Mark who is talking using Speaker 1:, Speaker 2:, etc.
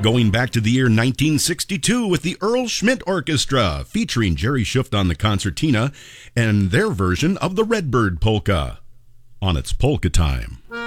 Speaker 1: Going back to the year 1962 with the Earl Schmidt Orchestra, featuring Jerry Schuft on the concertina and their version of the Redbird Polka on its Polka Time.